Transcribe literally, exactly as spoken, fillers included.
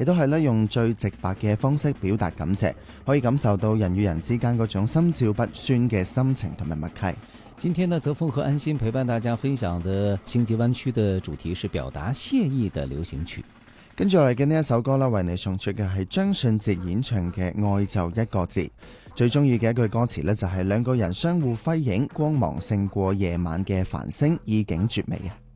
亦都係咧用最直白嘅方式表達感謝，可以感受到人與人之間嗰種心照不宣嘅心情同埋默契。 今天呢，澤峰和安心陪伴大家分享的星級灣區的主題是表達謝意的流行曲。 跟住落嚟嘅呢一首歌啦，為你送出嘅係張信哲演唱嘅《愛就一個字》。最中意嘅一句歌詞呢，就係兩個人相互輝映，光芒勝過夜晚嘅繁星，意境絕美啊！